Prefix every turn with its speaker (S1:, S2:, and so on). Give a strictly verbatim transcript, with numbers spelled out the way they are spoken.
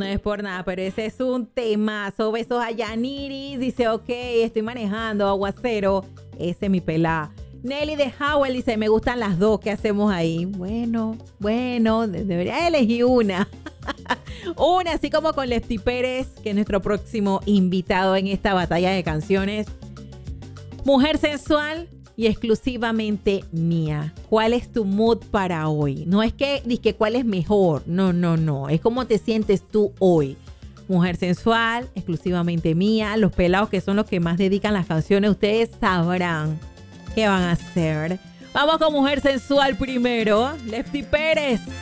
S1: No es por nada, pero ese es un temazo. Besos a Yaniris. Dice, ok, estoy manejando, aguacero. Ese es mi pelá. Nelly de Howell dice, me gustan las dos. ¿Qué hacemos ahí? Bueno, bueno, debería elegir una. Una, así como con Lefty Pérez, que es nuestro próximo invitado en esta batalla de canciones. Mujer sensual y exclusivamente mía. ¿Cuál es tu mood para hoy? No es que dices cuál es mejor. No, no, no. Es cómo te sientes tú hoy. Mujer sensual, exclusivamente mía. Los pelados que son los que más dedican las canciones, ustedes sabrán qué van a hacer. Vamos con Mujer sensual primero. Lefty Pérez.